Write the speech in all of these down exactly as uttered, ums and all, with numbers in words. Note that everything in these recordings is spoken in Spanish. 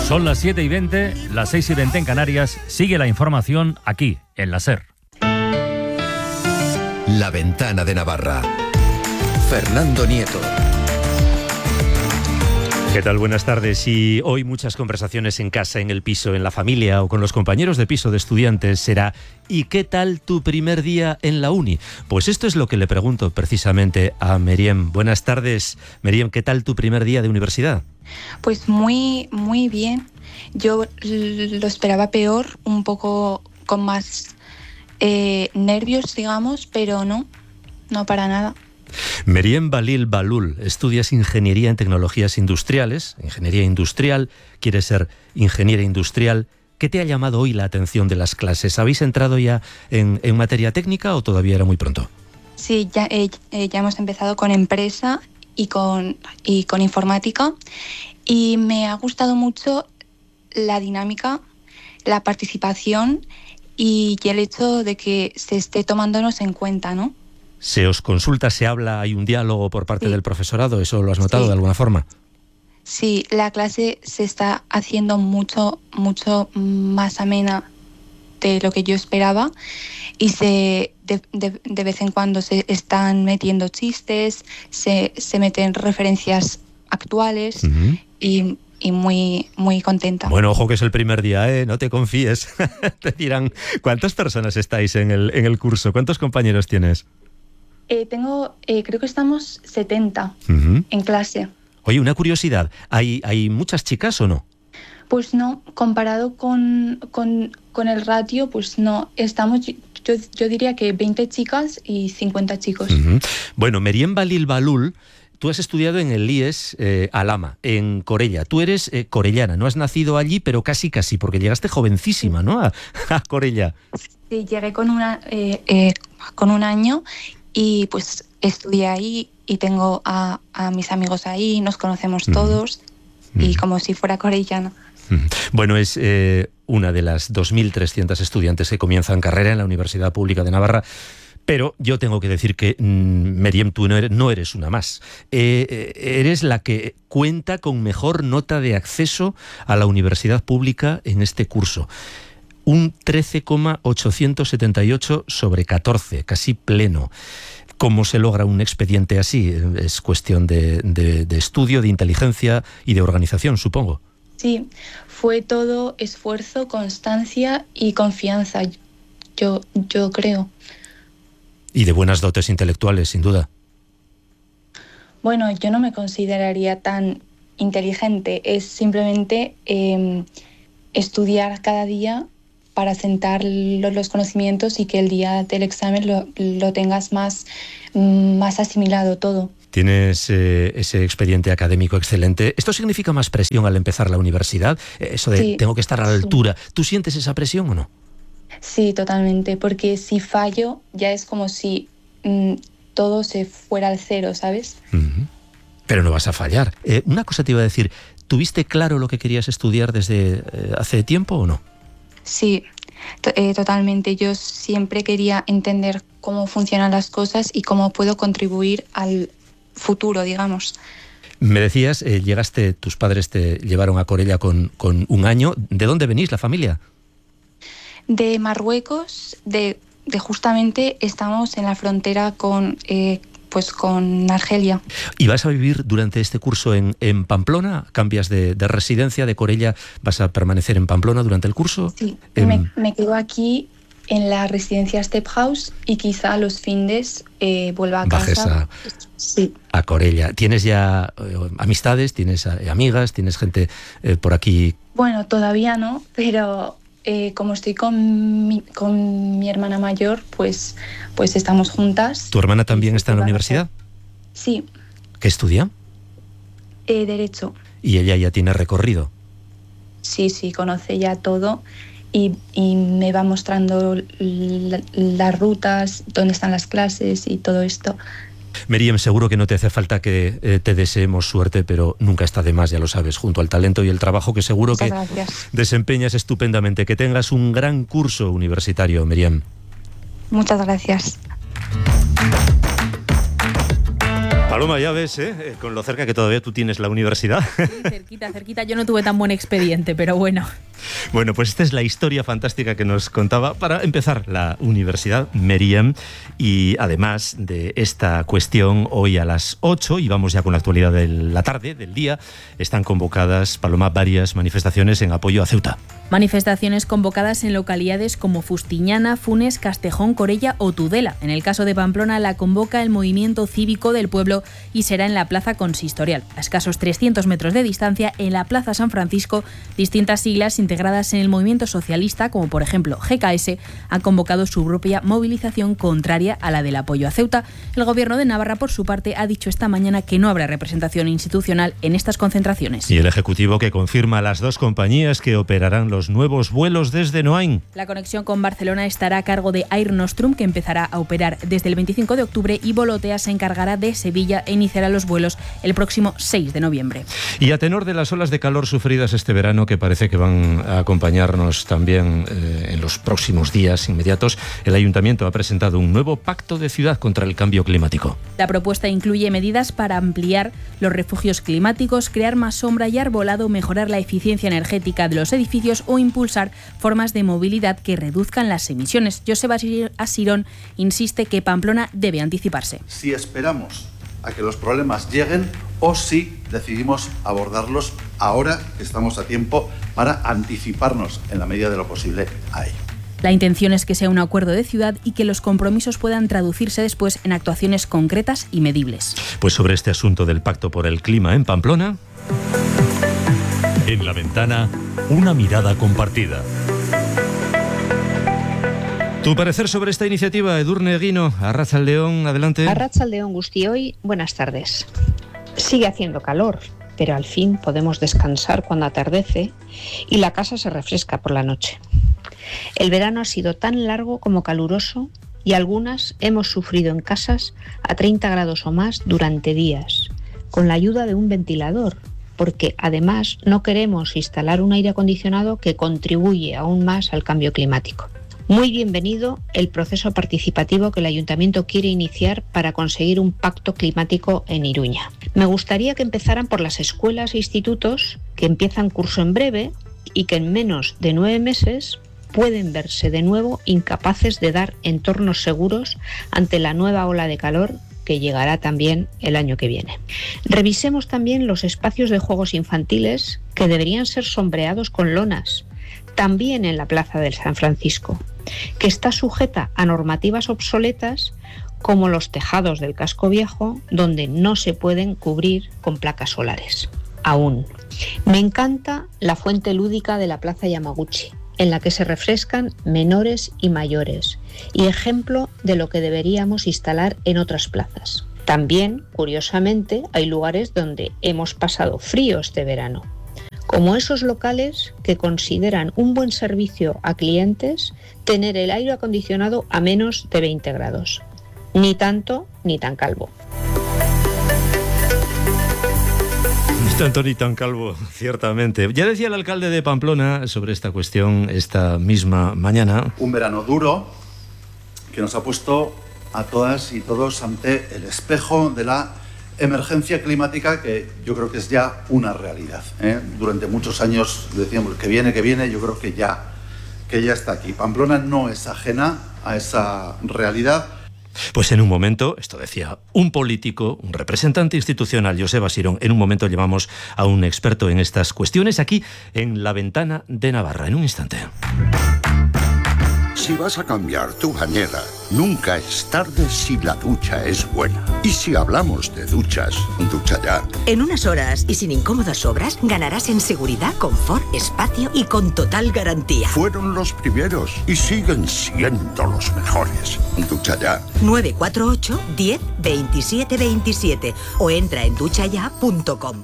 Son las siete y veinte, las seis y veinte en Canarias. Sigue la información aquí, en la SER. La Ventana de Navarra. Fernando Nieto. ¿Qué tal? Buenas tardes. Y hoy muchas conversaciones en casa, en el piso, en la familia o con los compañeros de piso de estudiantes será ¿y qué tal tu primer día en la uni? Pues esto es lo que le pregunto precisamente a Meriem. Buenas tardes, Meriem, ¿qué tal tu primer día de universidad? Pues muy, muy bien. Yo lo esperaba peor, un poco con más eh, nervios, digamos, pero no, no para nada. Meriem Balil Balul, estudias Ingeniería en Tecnologías Industriales, Ingeniería Industrial, quieres ser ingeniera industrial. ¿Qué te ha llamado hoy la atención de las clases? ¿Habéis entrado ya en, en materia técnica o todavía era muy pronto? Sí, ya, eh, eh, ya hemos empezado con empresa y con, y con informática y me ha gustado mucho la dinámica, la participación y, y el hecho de que se esté tomándonos en cuenta, ¿no? ¿Se os consulta, se habla, hay un diálogo por parte sí. del profesorado? ¿Eso lo has notado sí. de alguna forma? Sí, la clase se está haciendo mucho, mucho más amena de lo que yo esperaba y se de, de, de vez en cuando se están metiendo chistes, se, se meten referencias actuales uh-huh. y, y muy, muy contenta. Bueno, ojo que es el primer día, ¿eh? No te confíes. Te dirán, ¿cuántas personas estáis en el, en el curso? ¿Cuántos compañeros tienes? Eh, tengo, eh, creo que estamos setenta uh-huh. en clase. Oye, una curiosidad, ¿hay, ¿hay muchas chicas o no? Pues no, comparado con, con, con el ratio, pues no, estamos, yo, yo diría que veinte chicas y cincuenta chicos. Uh-huh. Bueno, Meriem Balil Balul, tú has estudiado en el I E S eh, Alhama, en Corella. Tú eres eh, corellana, no has nacido allí, pero casi casi, porque llegaste jovencísima, ¿no? A, a Corella. Sí, llegué con, una, eh, eh, con un año y pues estudié ahí y tengo a, a mis amigos ahí, nos conocemos todos uh-huh. y como si fuera corellana. Uh-huh. Bueno, es eh, una de las dos mil trescientas estudiantes que comienzan carrera en la Universidad Pública de Navarra, pero yo tengo que decir que, mmm, Meriem, tú no eres, no eres una más. Eh, eres la que cuenta con mejor nota de acceso a la Universidad Pública en este curso. Un trece coma ochocientos setenta y ocho sobre catorce, casi pleno. ¿Cómo se logra un expediente así? Es cuestión de, de, de estudio, de inteligencia y de organización, supongo. Sí, fue todo esfuerzo, constancia y confianza, yo, yo creo. Y de buenas dotes intelectuales, sin duda. Bueno, yo no me consideraría tan inteligente, es simplemente eh, estudiar cada día para sentar los conocimientos y que el día del examen lo, lo tengas más, más asimilado todo. Tienes eh, ese expediente académico excelente. ¿Esto significa más presión al empezar la universidad? Eso de sí, tengo que estar a la altura. Sí. ¿Tú sientes esa presión o no? Sí, totalmente, porque si fallo ya es como si mmm, todo se fuera al cero, ¿sabes? Uh-huh. Pero no vas a fallar. Eh, una cosa te iba a decir, ¿tuviste claro lo que querías estudiar desde eh, hace tiempo o no? Sí, to- eh, totalmente. Yo siempre quería entender cómo funcionan las cosas y cómo puedo contribuir al futuro, digamos. Me decías, eh, llegaste, tus padres te llevaron a Corella con, con un año. ¿De dónde venís, la familia? De Marruecos, de, de justamente estamos en la frontera con, eh, pues con Argelia. ¿Y vas a vivir durante este curso en, en Pamplona? ¿Cambias de, de residencia de Corella? ¿Vas a permanecer en Pamplona durante el curso? Sí, eh, me, me quedo aquí en la residencia Step House y quizá los findes eh, vuelva a Bajes casa. A, sí. a Corella. ¿Tienes ya eh, amistades? ¿Tienes eh, amigas? ¿Tienes gente eh, por aquí? Bueno, todavía no, pero eh, como estoy con mi, con mi hermana mayor, pues, pues estamos juntas. ¿Tu hermana también está en la universidad? Sí. ¿Qué estudia? Eh, Derecho. ¿Y ella ya tiene recorrido? Sí, sí, conoce ya todo. Y, y me va mostrando la, las rutas, dónde están las clases y todo esto. Meriem, seguro que no te hace falta que eh, te deseemos suerte, pero nunca está de más, ya lo sabes, junto al talento y el trabajo que seguro Muchas que gracias. desempeñas estupendamente. Que tengas un gran curso universitario, Meriem. Muchas gracias. Paloma, ya ves, ¿eh? Con lo cerca que todavía tú tienes la universidad. Sí, cerquita, cerquita. Yo no tuve tan buen expediente, pero bueno. Bueno, pues esta es la historia fantástica que nos contaba para empezar la Universidad Meryem. Y además de esta cuestión, hoy a las ocho, y vamos ya con la actualidad de la tarde, del día, están convocadas, Paloma, varias manifestaciones en apoyo a Ceuta. Manifestaciones convocadas en localidades como Fustiñana, Funes, Castejón, Corella o Tudela. En el caso de Pamplona la convoca el Movimiento Cívico del Pueblo y será en la Plaza Consistorial. A escasos trescientos metros de distancia, en la Plaza San Francisco, distintas siglas integradas en el movimiento socialista, como por ejemplo G K S, han convocado su propia movilización contraria a la del apoyo a Ceuta. El Gobierno de Navarra, por su parte, ha dicho esta mañana que no habrá representación institucional en estas concentraciones. Y el Ejecutivo que confirma las dos compañías que operarán los nuevos vuelos desde Noain. La conexión con Barcelona estará a cargo de Air Nostrum, que empezará a operar desde el veinticinco de octubre, y Volotea se encargará de Sevilla e iniciará los vuelos el próximo seis de noviembre. Y a tenor de las olas de calor sufridas este verano, que parece que van a acompañarnos también eh, en los próximos días inmediatos, el Ayuntamiento ha presentado un nuevo pacto de ciudad contra el cambio climático. La propuesta incluye medidas para ampliar los refugios climáticos, crear más sombra y arbolado, mejorar la eficiencia energética de los edificios o impulsar formas de movilidad que reduzcan las emisiones. Joseba Asirón insiste que Pamplona debe anticiparse. Si esperamos a que los problemas lleguen o si decidimos abordarlos ahora que estamos a tiempo para anticiparnos en la medida de lo posible a ello. La intención es que sea un acuerdo de ciudad y que los compromisos puedan traducirse después en actuaciones concretas y medibles. Pues sobre este asunto del Pacto por el Clima en Pamplona... En la ventana, una mirada compartida. Tu parecer sobre esta iniciativa, Edurne Eguino, Arratsaldeon, adelante. Arratsaldeon guztioi, buenas tardes. Sigue haciendo calor, pero al fin podemos descansar cuando atardece y la casa se refresca por la noche. El verano ha sido tan largo como caluroso y algunas hemos sufrido en casas a treinta grados o más durante días, con la ayuda de un ventilador, porque además no queremos instalar un aire acondicionado que contribuye aún más al cambio climático. Muy bienvenido el proceso participativo que el Ayuntamiento quiere iniciar para conseguir un pacto climático en Iruña. Me gustaría que empezaran por las escuelas e institutos que empiezan curso en breve y que en menos de nueve meses pueden verse de nuevo incapaces de dar entornos seguros ante la nueva ola de calor que llegará también el año que viene. Revisemos también los espacios de juegos infantiles que deberían ser sombreados con lonas, también en la Plaza del San Francisco, que está sujeta a normativas obsoletas como los tejados del casco viejo, donde no se pueden cubrir con placas solares. Aún. Me encanta la fuente lúdica de la Plaza Yamaguchi, en la que se refrescan menores y mayores, y ejemplo de lo que deberíamos instalar en otras plazas. También, curiosamente, hay lugares donde hemos pasado frío este verano, como esos locales que consideran un buen servicio a clientes tener el aire acondicionado a menos de veinte grados. Ni tanto ni tan calvo. Tanto ni tan calvo, ciertamente. Ya decía el alcalde de Pamplona sobre esta cuestión esta misma mañana. Un verano duro que nos ha puesto a todas y todos ante el espejo de la emergencia climática, que yo creo que es ya una realidad, ¿eh? Durante muchos años decíamos que viene, que viene, yo creo que ya, que ya está aquí. Pamplona no es ajena a esa realidad. Pues en un momento, esto decía un político, un representante institucional, Joseba Asirón, en un momento llevamos a un experto en estas cuestiones aquí en La Ventana de Navarra. En un instante. Si vas a cambiar tu bañera, nunca es tarde si la ducha es buena. Y si hablamos de duchas, Ducha Ya. En unas horas y sin incómodas obras, ganarás en seguridad, confort, espacio y con total garantía. Fueron los primeros y siguen siendo los mejores. Ducha Ya. nueve cuatro ocho, diez, veintisiete veintisiete o entra en ducha ya punto com.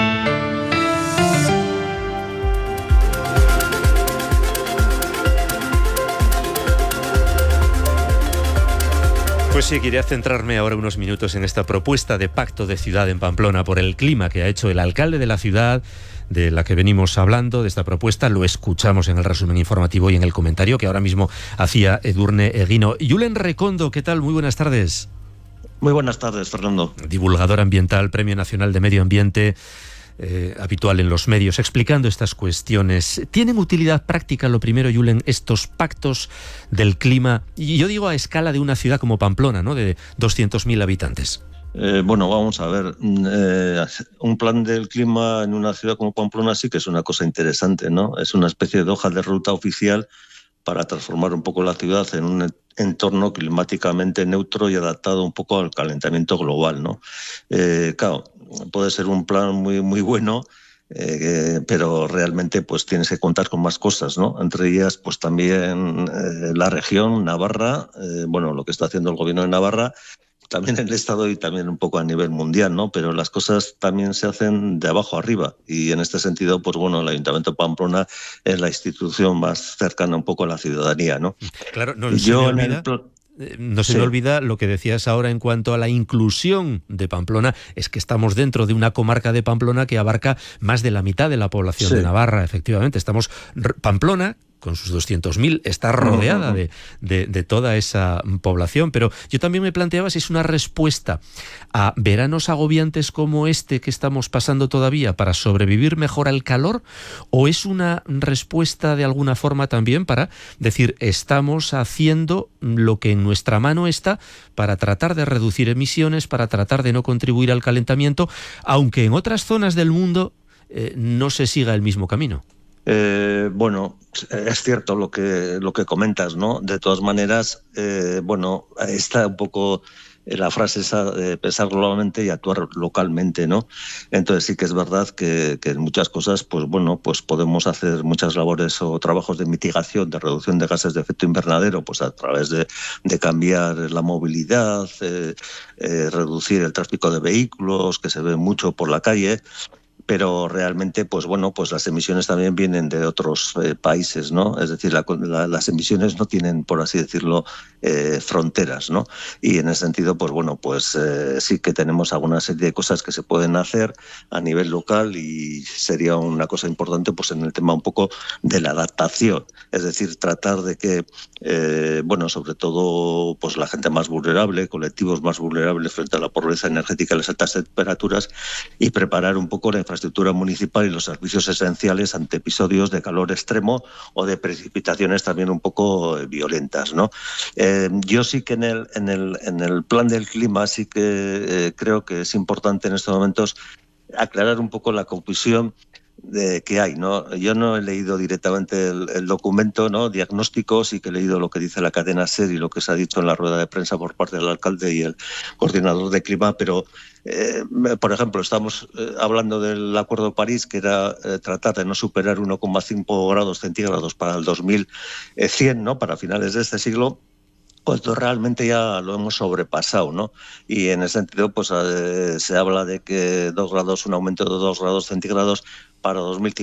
Pues sí, quería centrarme ahora unos minutos en esta propuesta de pacto de ciudad en Pamplona por el clima que ha hecho el alcalde de la ciudad, de la que venimos hablando, de esta propuesta. Lo escuchamos en el resumen informativo y en el comentario que ahora mismo hacía Edurne Eguino. Julen Recondo, ¿qué tal? Muy buenas tardes. Muy buenas tardes, Fernando. Divulgador ambiental, Premio Nacional de Medio Ambiente, eh, habitual en los medios, explicando estas cuestiones. ¿Tienen utilidad práctica, lo primero, Julen, estos pactos del clima? Y yo digo a escala de una ciudad como Pamplona, ¿no?, de doscientos mil habitantes. Eh, bueno, vamos a ver, eh, un plan del clima en una ciudad como Pamplona sí que es una cosa interesante, ¿no? Es una especie de hoja de ruta oficial para transformar un poco la ciudad en un entorno climáticamente neutro y adaptado un poco al calentamiento global, ¿no? Eh, claro, puede ser un plan muy, muy bueno, eh, pero realmente pues tienes que contar con más cosas, ¿no? Entre ellas pues también eh, la región, Navarra, eh, bueno, lo que está haciendo el gobierno de Navarra, también en el Estado y también un poco a nivel mundial, ¿no? Pero las cosas también se hacen de abajo arriba y en este sentido, pues bueno, el Ayuntamiento de Pamplona es la institución más cercana un poco a la ciudadanía, ¿no? Claro, no y se yo me en olvida, el... no se sí. me olvida lo que decías ahora en cuanto a la inclusión de Pamplona, es que estamos dentro de una comarca de Pamplona que abarca más de la mitad de la población Sí. de Navarra, efectivamente. Estamos Pamplona, con sus doscientos mil, está rodeada Uh-huh. de, de, de toda esa población. Pero yo también me planteaba si es una respuesta a veranos agobiantes como este que estamos pasando todavía para sobrevivir mejor al calor, o es una respuesta de alguna forma también para decir, estamos haciendo lo que en nuestra mano está para tratar de reducir emisiones, para tratar de no contribuir al calentamiento, aunque en otras zonas del mundo eh, no se siga el mismo camino. Eh, bueno, es cierto lo que lo que comentas, ¿no? De todas maneras, eh, bueno, está un poco la frase esa de pensar globalmente y actuar localmente, ¿no? Entonces sí que es verdad que, que en muchas cosas, pues bueno, pues podemos hacer muchas labores o trabajos de mitigación, de reducción de gases de efecto invernadero, pues a través de, de cambiar la movilidad, eh, eh, reducir el tráfico de vehículos, que se ve mucho por la calle. Pero realmente, pues bueno, pues las emisiones también vienen de otros eh, países, ¿no? Es decir, la, la, las emisiones no tienen, por así decirlo, eh, fronteras, ¿no? Y en ese sentido, pues bueno, pues eh, sí que tenemos alguna serie de cosas que se pueden hacer a nivel local y sería una cosa importante, pues en el tema un poco de la adaptación, es decir, tratar de que, eh, bueno, sobre todo, pues la gente más vulnerable, colectivos más vulnerables frente a la pobreza energética y las altas temperaturas, y preparar un poco la infraestructura municipal y los servicios esenciales ante episodios de calor extremo o de precipitaciones también un poco eh, violentas, ¿no? Eh, yo sí que en el, en, el, en el plan del clima sí que eh, creo que es importante en estos momentos aclarar un poco la confusión de que hay, ¿no? Yo no he leído directamente el, el documento, ¿no?, diagnóstico, sí que he leído lo que dice la cadena SER y lo que se ha dicho en la rueda de prensa por parte del alcalde y el coordinador de clima, pero eh, por ejemplo, estamos eh, hablando del Acuerdo de París, que era eh, tratar de no superar uno coma cinco grados centígrados para el dos mil cien, ¿no?, para finales de este siglo, cuando realmente ya lo hemos sobrepasado, ¿no? Y en ese sentido, pues eh, se habla de que dos grados, un aumento de dos grados centígrados para dos mil cincuenta.